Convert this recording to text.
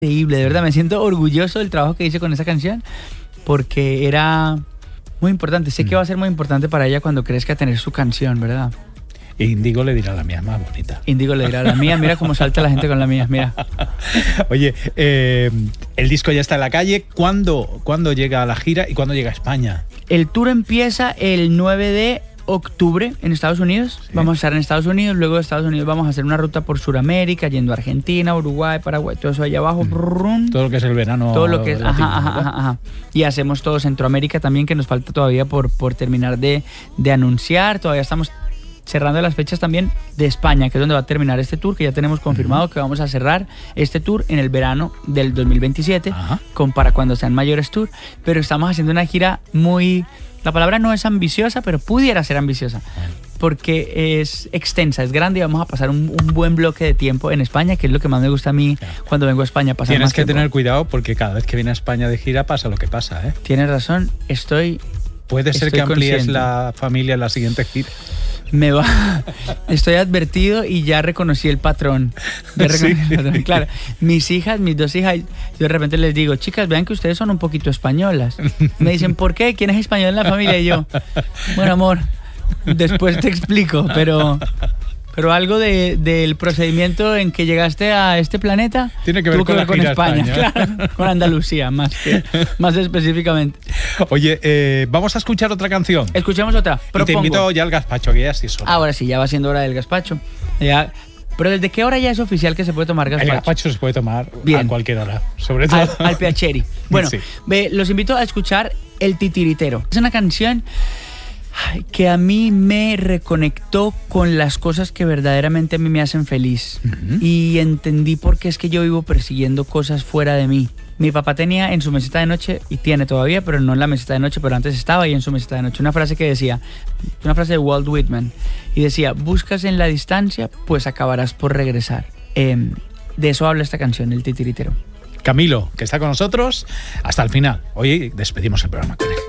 increíble, de verdad, me siento orgulloso del trabajo que hice con esa canción porque era muy importante. Sé que va a ser muy importante para ella cuando crezca tener su canción, ¿verdad? Índigo le dirá la mía más bonita. Índigo le dirá la mía, mira cómo salta la gente con la mía, mira. Oye, el disco ya está en la calle. ¿Cuándo llega a la gira y cuándo llega a España? El tour empieza el 9 de octubre en Estados Unidos. Sí. Vamos a estar en Estados Unidos, luego de Estados Unidos vamos a hacer una ruta por Sudamérica, yendo a Argentina, Uruguay, Paraguay, todo eso allá abajo. Todo lo que es el verano. Todo lo que es, latino, ajá. Y hacemos todo Centroamérica también, que nos falta todavía por terminar de anunciar. Todavía estamos cerrando las fechas también de España, que es donde va a terminar este tour, que ya tenemos confirmado que vamos a cerrar este tour en el verano del 2027, para cuando sean mayores tour. Pero estamos haciendo una gira muy... La palabra no es ambiciosa, pero pudiera ser ambiciosa, porque es extensa, es grande y vamos a pasar un buen bloque de tiempo en España, que es lo que más me gusta a mí cuando vengo a España. Pasar Tienes más que tiempo. tener cuidado porque cada vez que viene a España de gira pasa lo que pasa, ¿eh? Tienes razón, Puede ser que amplíes consciente. La familia en la siguiente gira. Estoy advertido y ya reconocí el patrón. Claro, mis dos hijas, yo de repente les digo, chicas, vean que ustedes son un poquito españolas. Me dicen, ¿por qué? ¿Quién es español en la familia? Y yo, bueno, amor, después te explico, pero algo del procedimiento en que llegaste a este planeta tiene que ver con España. Claro, con Andalucía, más específicamente. Oye, vamos a escuchar otra canción. Escuchemos otra. Y te invito ya al gazpacho, que ya sí es hora. Ahora sí, ya va siendo hora del gazpacho. Pero ¿desde qué hora ya es oficial que se puede tomar gazpacho? El gazpacho se puede tomar a cualquier hora, sobre todo al piacere. Bueno, sí. Los invito a escuchar El Titiritero. Es una canción que a mí me reconectó con las cosas que verdaderamente a mí me hacen feliz. Y entendí por qué es que yo vivo persiguiendo cosas fuera de mí. Mi papá tenía en su mesita de noche, y tiene todavía, pero no en la mesita de noche, pero antes estaba ahí en su mesita de noche, una frase que decía, una frase de Walt Whitman, y decía, buscas en la distancia, pues acabarás por regresar. De eso habla esta canción, El Titiritero. Camilo, que está con nosotros hasta el final. Hoy despedimos el programa con él.